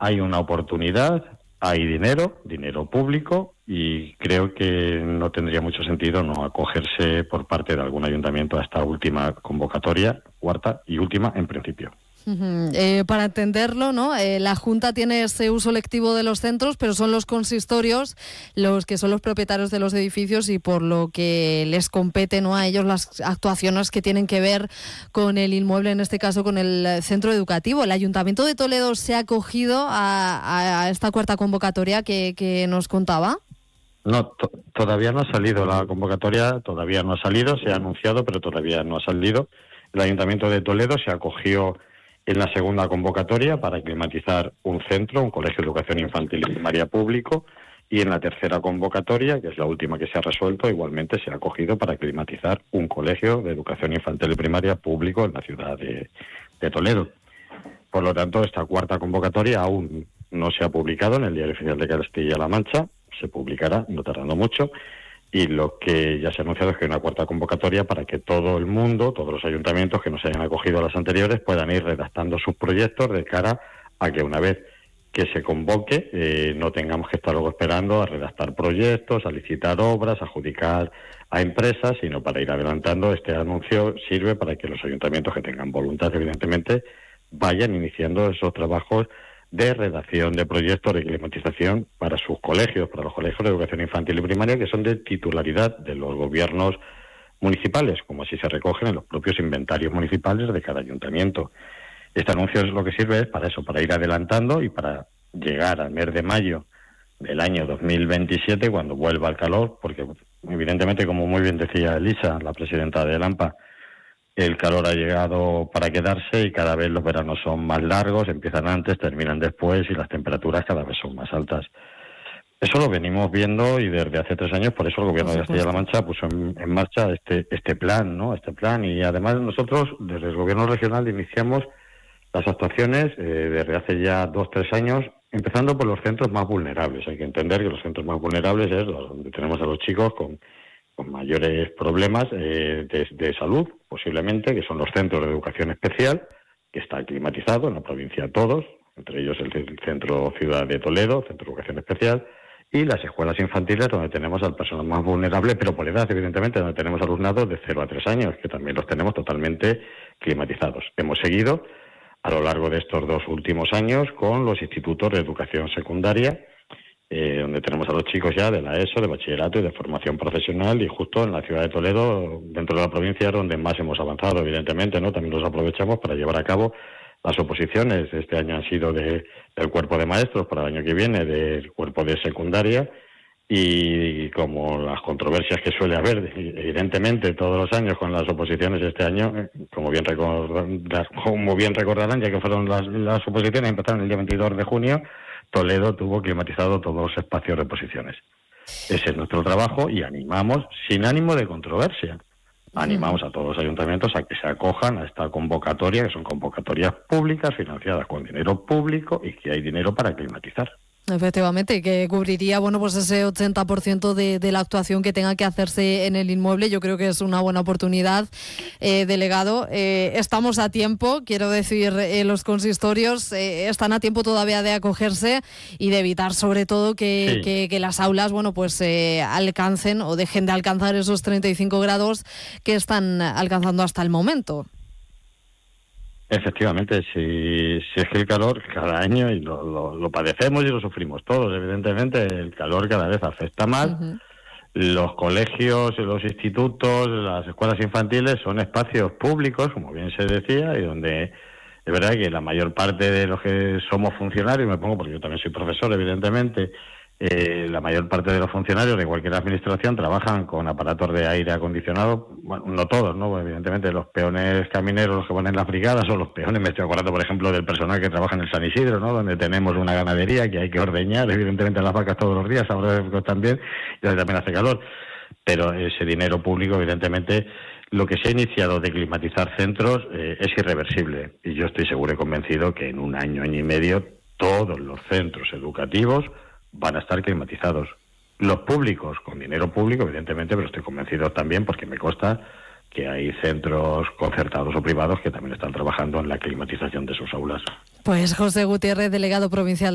hay una oportunidad, hay dinero público, y creo que no tendría mucho sentido no acogerse por parte de algún ayuntamiento a esta última convocatoria, cuarta y última en principio. Para entenderlo, ¿no? La Junta tiene ese uso lectivo de los centros, pero son los consistorios los que son los propietarios de los edificios y por lo que les compete, ¿no?, a ellos las actuaciones que tienen que ver con el inmueble, en este caso con el centro educativo. ¿El Ayuntamiento de Toledo se ha acogido a esta cuarta convocatoria que nos contaba? No, todavía no ha salido la convocatoria, se ha anunciado, pero todavía no ha salido. El Ayuntamiento de Toledo se acogió en la segunda convocatoria para climatizar un centro, un colegio de educación infantil y primaria público, y en la tercera convocatoria, que es la última que se ha resuelto, igualmente se ha acogido para climatizar un colegio de educación infantil y primaria público en la ciudad de Toledo. Por lo tanto, esta cuarta convocatoria aún no se ha publicado en el Diario Oficial de Castilla-La Mancha, se publicará, no tardando mucho, y lo que ya se ha anunciado es que hay una cuarta convocatoria para que todo el mundo, todos los ayuntamientos que no se hayan acogido a las anteriores, puedan ir redactando sus proyectos de cara a que una vez que se convoque no tengamos que estar luego esperando a redactar proyectos, a licitar obras, a adjudicar a empresas, sino para ir adelantando. Este anuncio sirve para que los ayuntamientos que tengan voluntad, evidentemente, vayan iniciando esos trabajos de redacción de proyectos de climatización para sus colegios, para los colegios de educación infantil y primaria, que son de titularidad de los gobiernos municipales, como así se recogen en los propios inventarios municipales de cada ayuntamiento. Este anuncio es lo que sirve es para eso, para ir adelantando y para llegar al mes de mayo del año 2027, cuando vuelva el calor, porque evidentemente, como muy bien decía Elisa, la presidenta de AMPA, el calor ha llegado para quedarse y cada vez los veranos son más largos, empiezan antes, terminan después y las temperaturas cada vez son más altas. Eso lo venimos viendo y desde hace 3 años, por eso el Gobierno de Castilla-La Mancha puso en marcha este plan, ¿no? Este plan, y además nosotros desde el Gobierno regional iniciamos las actuaciones desde hace ya 2-3 años, empezando por los centros más vulnerables. Hay que entender que los centros más vulnerables es donde tenemos a los chicos con mayores problemas de salud, posiblemente, que son los centros de educación especial, que está climatizado en la provincia todos, entre ellos el Centro Ciudad de Toledo, Centro de Educación Especial, y las escuelas infantiles, donde tenemos al personal más vulnerable, pero por edad, evidentemente, donde tenemos alumnados de 0 a 3 años, que también los tenemos totalmente climatizados. Hemos seguido a lo largo de estos 2 últimos años con los institutos de educación secundaria, donde tenemos a los chicos ya de la ESO, de bachillerato y de formación profesional, y justo en la ciudad de Toledo, dentro de la provincia, donde más hemos avanzado, evidentemente, ¿no? También los aprovechamos para llevar a cabo las oposiciones. Este año han sido del cuerpo de maestros, para el año que viene del cuerpo de secundaria, y como las controversias que suele haber, evidentemente, todos los años con las oposiciones, este año, como bien recordarán, ya que fueron las oposiciones, empezaron el día 22 de junio, Toledo tuvo climatizado todos los espacios de oposiciones. Ese es nuestro trabajo y animamos, sin ánimo de controversia, animamos a todos los ayuntamientos a que se acojan a esta convocatoria, que son convocatorias públicas, financiadas con dinero público y que hay dinero para climatizar. Efectivamente, que cubriría pues ese 80% de la actuación que tenga que hacerse en el inmueble. Yo creo que es una buena oportunidad, delegado. Estamos a tiempo, quiero decir, los consistorios están a tiempo todavía de acogerse y de evitar sobre todo que las aulas alcancen o dejen de alcanzar esos 35 grados que están alcanzando hasta el momento. Efectivamente, si es que el calor cada año, y lo padecemos y lo sufrimos todos, evidentemente, el calor cada vez afecta más. Uh-huh. Los colegios, los institutos, las escuelas infantiles son espacios públicos, como bien se decía, y donde es verdad que la mayor parte de los que somos funcionarios, me pongo porque yo también soy profesor, evidentemente, la mayor parte de los funcionarios de cualquier administración trabajan con aparatos de aire acondicionado. Bueno, no todos, ¿no? Evidentemente los peones camineros, los que van en las brigadas, o los peones, me estoy acordando, por ejemplo, del personal que trabaja en el San Isidro, ¿no? Donde tenemos una ganadería que hay que ordeñar, evidentemente, las vacas todos los días, ahora también, y ahora también hace calor. Pero ese dinero público, evidentemente, lo que se ha iniciado de climatizar centros es irreversible. Y yo estoy seguro y convencido que en 1 año, año y medio, todos los centros educativos van a estar climatizados. Los públicos, con dinero público, evidentemente, pero estoy convencido también, porque me consta que hay centros concertados o privados que también están trabajando en la climatización de sus aulas. Pues José Gutiérrez, delegado provincial